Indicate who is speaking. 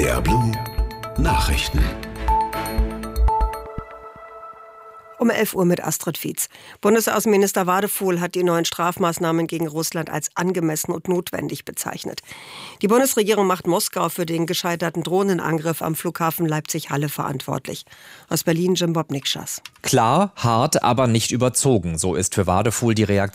Speaker 1: MDR Blue Nachrichten.
Speaker 2: Um 11 Uhr mit Astrid Fietz. Bundesaußenminister Wadefuhl hat die neuen Strafmaßnahmen gegen Russland als angemessen und notwendig bezeichnet. Die Bundesregierung macht Moskau für den gescheiterten Drohnenangriff am Flughafen Leipzig-Halle verantwortlich. Aus Berlin Jim Bob Nikschas.
Speaker 3: Klar, hart, aber nicht überzogen. So ist für Wadefuhl die Reaktion